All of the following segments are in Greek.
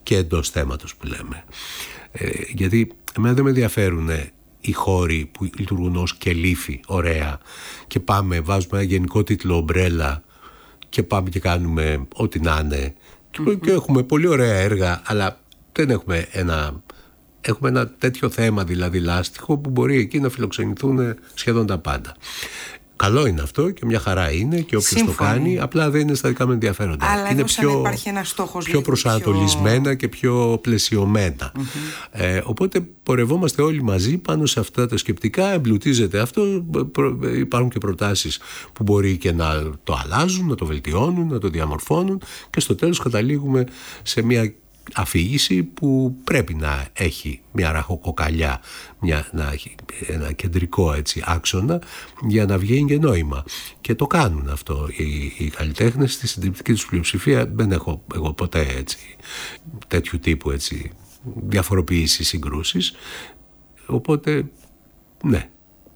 και εντός θέματος που λέμε. Γιατί εμένα δεν με ενδιαφέρουν οι χώροι που λειτουργούν ως κελύφι, ωραία, και πάμε, βάζουμε ένα γενικό τίτλο ομπρέλα και πάμε και κάνουμε ό,τι να είναι. Και έχουμε πολύ ωραία έργα, αλλά δεν έχουμε ένα τέτοιο θέμα, δηλαδή λάστιχο, που μπορεί εκεί να φιλοξενηθούν σχεδόν τα πάντα. Καλό είναι αυτό και μια χαρά είναι και όποιος το κάνει, απλά δεν είναι στα δικά μου ενδιαφέροντα. Αλλά είναι πιο προσανατολισμένα και πιο πλαισιωμένα. Οπότε πορευόμαστε όλοι μαζί πάνω σε αυτά τα σκεπτικά, εμπλουτίζεται αυτό, υπάρχουν και προτάσεις που μπορεί και να το αλλάζουν, να το βελτιώνουν, να το διαμορφώνουν και στο τέλος καταλήγουμε σε μια αφήγηση που πρέπει να έχει μια ραχοκοκαλιά, να έχει ένα κεντρικό άξονα για να βγαίνει και νόημα. Και το κάνουν αυτό οι καλλιτέχνες στη συντριπτική τους πλειοψηφία. Δεν έχω εγώ ποτέ τέτοιου τύπου διαφοροποιήσεις, συγκρούσεις. Οπότε ναι,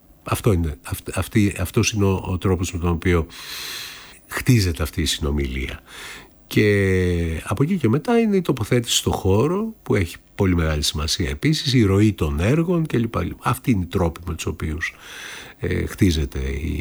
αυτός είναι ο τρόπος με τον οποίο χτίζεται αυτή η συνομιλία. Και από εκεί και μετά είναι η τοποθέτηση στο χώρο που έχει πολύ μεγάλη σημασία επίσης, η ροή των έργων κλπ. Αυτή είναι η τρόπη με τους οποίους χτίζεται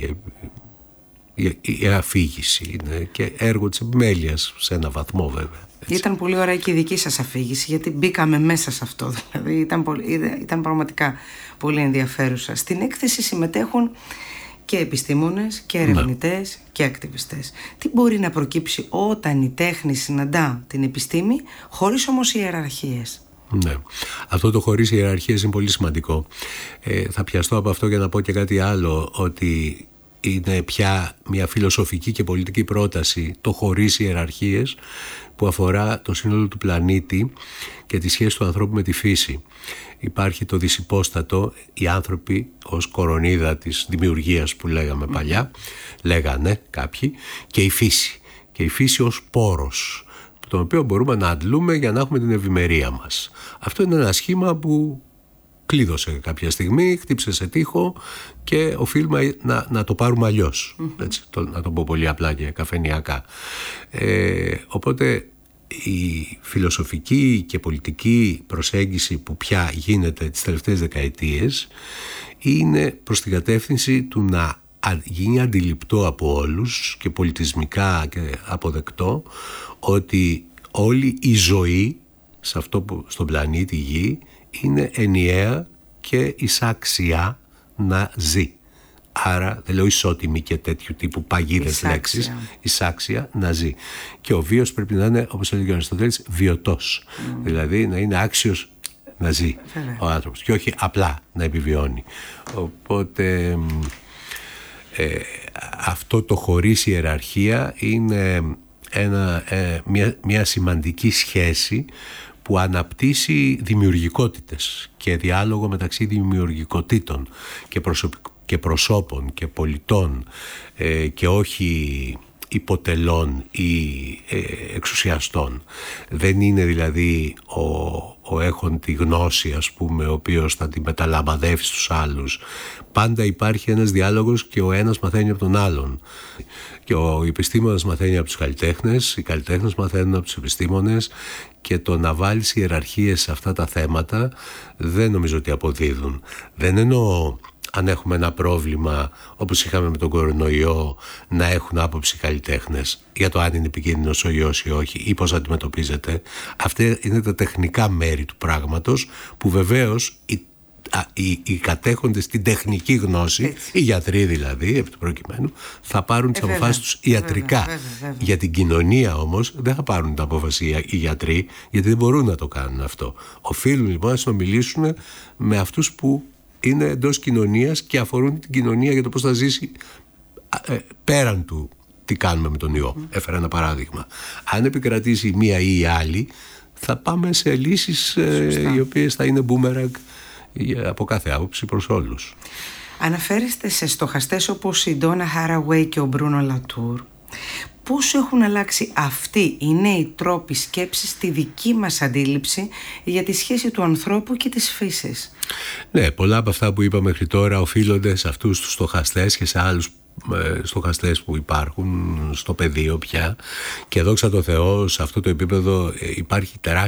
η αφήγηση. Είναι και έργο της επιμέλειας σε ένα βαθμό βέβαια. Έτσι. Ήταν πολύ ωραία και η δική σας αφήγηση, γιατί μπήκαμε μέσα σε αυτό. Δηλαδή ήταν πραγματικά πολύ ενδιαφέρουσα. Στην έκθεση συμμετέχουν και επιστήμονες και ερευνητές και ακτιβιστές. Τι μπορεί να προκύψει όταν η τέχνη συναντά την επιστήμη, χωρίς όμως ιεραρχίες? Ναι. Αυτό το χωρίς ιεραρχίες είναι πολύ σημαντικό. Θα πιαστώ από αυτό για να πω και κάτι άλλο, ότι είναι πια μια φιλοσοφική και πολιτική πρόταση το χωρίς ιεραρχίες που αφορά το σύνολο του πλανήτη και τη σχέση του ανθρώπου με τη φύση. Υπάρχει το δυσυπόστατο, οι άνθρωποι ως κορονίδα της δημιουργίας που λέγαμε παλιά, λέγανε κάποιοι, και η φύση. Και η φύση ως πόρος, τον οποίο μπορούμε να αντλούμε για να έχουμε την ευημερία μας. Αυτό είναι ένα σχήμα που κλείδωσε κάποια στιγμή, χτύψε σε τοίχο και οφείλουμε να το πάρουμε αλλιώς. Έτσι, να το πω πολύ απλά και καφενιακά. Οπότε η φιλοσοφική και πολιτική προσέγγιση που πια γίνεται τις τελευταίες δεκαετίες είναι προς την κατεύθυνση του να γίνει αντιληπτό από όλους και πολιτισμικά και αποδεκτό ότι όλη η ζωή σε αυτό στον πλανήτη Γη είναι ενιαία και εισάξια να ζει. Άρα δεν λέω ισότιμη και τέτοιου τύπου παγίδες λέξεις, εισάξια να ζει. Και ο βίος πρέπει να είναι, όπως έλεγε ο Αριστοτέλης, βιωτός. Δηλαδή να είναι άξιος να ζει ο άνθρωπος και όχι απλά να επιβιώνει. Οπότε αυτό το χωρίς ιεραρχία είναι μια σημαντική σχέση που αναπτύσσει δημιουργικότητες και διάλογο μεταξύ δημιουργικοτήτων και προσώπων και πολιτών και όχι υποτελών ή εξουσιαστών. Δεν είναι δηλαδή ο έχον τη γνώση, ας πούμε, ο οποίος θα την μεταλαμπαδεύει στους άλλους. Πάντα υπάρχει ένας διάλογος και ο ένας μαθαίνει από τον άλλον. Και ο επιστήμονας μαθαίνει από τους καλλιτέχνες, οι καλλιτέχνες μαθαίνουν από τους επιστήμονες, και το να βάλεις ιεραρχίες σε αυτά τα θέματα δεν νομίζω ότι αποδίδουν. Δεν εννοώ αν έχουμε ένα πρόβλημα όπως είχαμε με τον κορονοϊό να έχουν άποψη καλλιτέχνες για το αν είναι επικίνδυνος ο ιός ή όχι ή πώς αντιμετωπίζεται. Αυτά είναι τα τεχνικά μέρη του πράγματος που βεβαίως οι κατέχοντες την τεχνική γνώση, έτσι, οι γιατροί δηλαδή επί του προκειμένου, θα πάρουν τις αποφάσεις τους ιατρικά. Βέβαια. Για την κοινωνία όμως δεν θα πάρουν την απόφαση οι γιατροί, γιατί δεν μπορούν να το κάνουν αυτό. Οφείλουν λοιπόν να συνομιλήσουν με αυτούς που είναι εντός κοινωνίας και αφορούν την κοινωνία για το πώς θα ζήσει πέραν του τι κάνουμε με τον ιό. Έφερα ένα παράδειγμα. Αν επικρατήσει η μία ή η άλλη, θα πάμε σε λύσεις οι οποίες θα είναι boomerang από κάθε άποψη προς όλους. Αναφέρεστε σε στοχαστές όπως η Ντόνα Χάραγουέι και ο Μπρούνο Λατούρ. Πώς έχουν αλλάξει αυτοί οι νέοι τρόποι σκέψης στη δική μας αντίληψη για τη σχέση του ανθρώπου και της φύσης? Ναι, πολλά από αυτά που είπα μέχρι τώρα οφείλονται σε αυτούς τους στοχαστές και σε άλλους στοχαστές που υπάρχουν στο πεδίο πια, και δόξα τω Θεώ σε αυτό το επίπεδο υπάρχει τεράστια